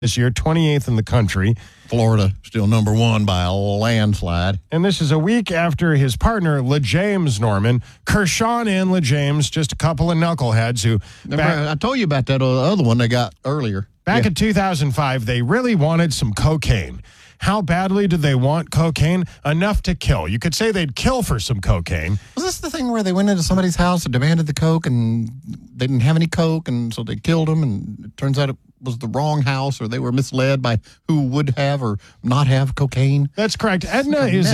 this year, 28th in the country. Florida still number one by a landslide. And this is a week after his partner, LeJames Norman, Kershawn and LeJames, just a couple of knuckleheads who... I told you about that other one they got earlier. Back in 2005, they really wanted some cocaine. How badly did they want cocaine? Enough to kill. You could say they'd kill for some cocaine. Was this the thing where they went into somebody's house and demanded the coke and they didn't have any coke and so they killed them, and it turns out it was the wrong house, or they were misled by who would have or not have cocaine? That's correct. Edna is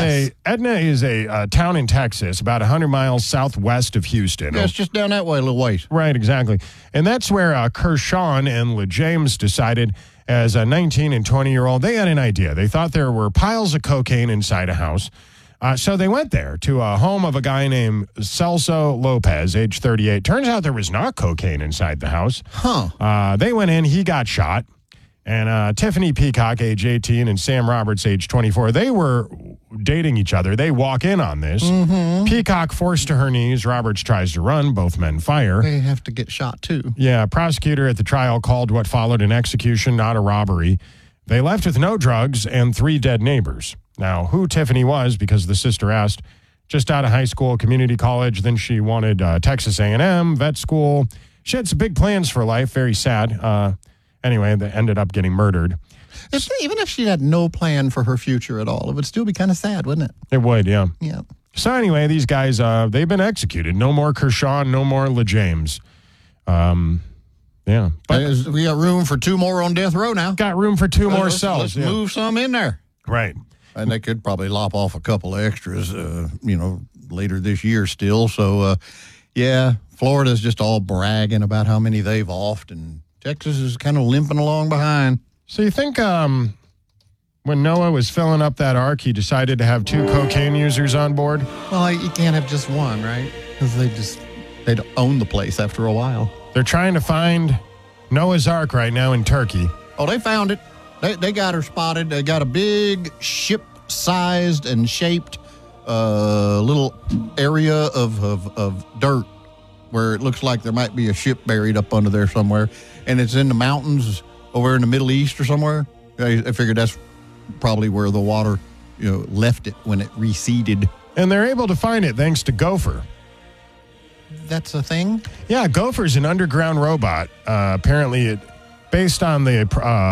a town in Texas, about 100 miles southwest of Houston. Yeah, it's just down that way a little ways. Right, exactly. And that's where Kershawn and LeJames decided, as a 19 and 20-year-old, they had an idea. They thought there were piles of cocaine inside a house. So they went there to a home of a guy named Celso Lopez, age 38. Turns out there was not cocaine inside the house. They went in. He got shot. And Tiffany Peacock, age 18, and Sam Roberts, age 24, they were dating each other. They walk in on this. Mm-hmm. Peacock forced to her knees. Roberts tries to run. Both men fire. They have to get shot, too. Yeah, prosecutor at the trial called what followed an execution, not a robbery. They left with no drugs and 3 dead neighbors. Now, who Tiffany was, because the sister asked, just out of high school, community college, then she wanted Texas A&M, vet school. She had some big plans for life, very sad. Anyway, they ended up getting murdered. Even if she had no plan for her future at all, it would still be kind of sad, wouldn't it? It would, yeah. Yeah. So anyway, these guys, they've been executed. No more Kershawn, no more LeJames. Yeah. But we got room for 2 more on death row now. Got room for 2 more cells. Let's move some in there. Right. And they could probably lop off a couple of extras, later this year still. So, Florida's just all bragging about how many they've offed, and Texas is kind of limping along behind. So you think when Noah was filling up that ark, he decided to have 2 cocaine users on board? Well, you can't have just one, right? Because they'd own the place after a while. They're trying to find Noah's Ark right now in Turkey. Oh, they found it. They got her spotted. They got a big ship-sized and shaped little area of dirt where it looks like there might be a ship buried up under there somewhere. And it's in the mountains over in the Middle East or somewhere. I figured that's probably where the water left it when it receded. And they're able to find it thanks to Gopher. That's a thing? Yeah, Gopher's an underground robot. Apparently, based on the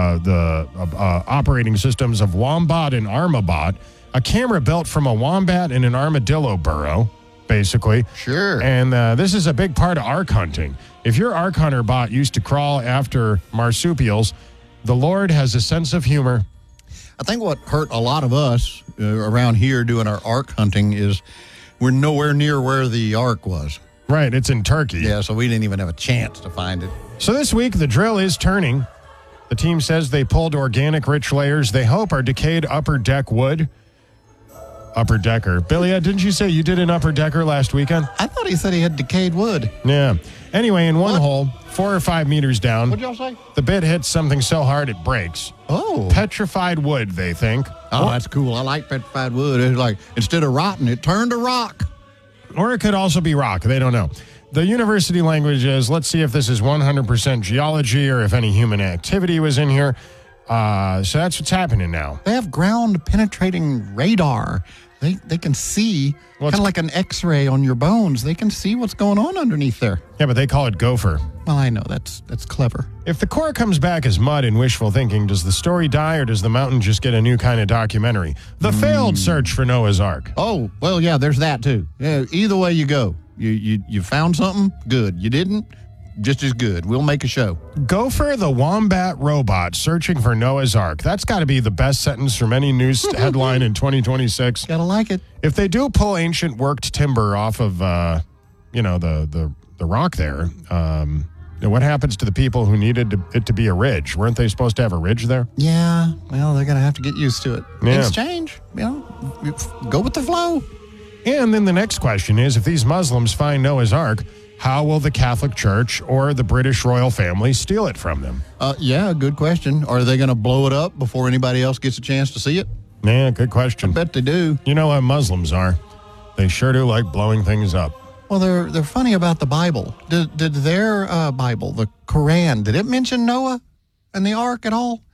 operating systems of Wombat and Armabot, a camera built from a wombat and an armadillo burrow, basically. Sure. And this is a big part of ark hunting. If your ark hunter bot used to crawl after marsupials, the Lord has a sense of humor. I think what hurt a lot of us around here doing our ark hunting is we're nowhere near where the ark was. Right, it's in Turkey. Yeah, so we didn't even have a chance to find it. So this week, the drill is turning. The team says they pulled organic rich layers they hope are decayed upper deck wood. Upper decker. Billy, didn't you say you did an upper decker last weekend? I thought he said he had decayed wood. Yeah. Anyway, in one hole, 4 or 5 meters down. What'd y'all say? The bit hits something so hard it breaks. Oh. Petrified wood, they think. Oh, that's cool. I like petrified wood. It's like, instead of rotting, it turned to rock. Or it could also be rock. They don't know. The university language is, let's see if this is 100% geology or if any human activity was in here. So that's what's happening now. They have ground-penetrating radar. They can see, kind of like an X-ray on your bones. They can see what's going on underneath there. Yeah, but they call it Gopher. Well, I know. That's clever. If the core comes back as mud and wishful thinking, does the story die or does the mountain just get a new kind of documentary? The failed search for Noah's Ark. Oh, well, yeah, there's that, too. Yeah, either way you go. You found something? Good. You didn't? Just as good. We'll make a show. Gopher the Wombat Robot searching for Noah's Ark. That's got to be the best sentence from any news headline in 2026. Gotta like it. If they do pull ancient worked timber off of, the rock there, what happens to the people who needed it to be a ridge? Weren't they supposed to have a ridge there? Yeah. Well, they're going to have to get used to it. Yeah. Things change. Go with the flow. And then the next question is, if these Muslims find Noah's Ark, how will the Catholic Church or the British royal family steal it from them? Yeah, good question. Are they going to blow it up before anybody else gets a chance to see it? Yeah, good question. I bet they do. You know how Muslims are. They sure do like blowing things up. Well, they're funny about the Bible. Did their Bible, the Quran, did it mention Noah and the ark at all?